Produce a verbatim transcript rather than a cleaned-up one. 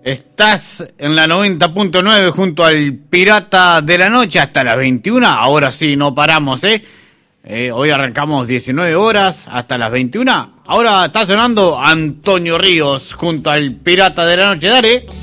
Estás en la noventa punto nueve junto al Pirata de la Noche hasta las veintiuna. Ahora sí, no paramos, ¿eh? eh hoy arrancamos diecinueve horas hasta las veintiuna. Ahora está sonando Antonio Ríos junto al Pirata de la Noche. Dale.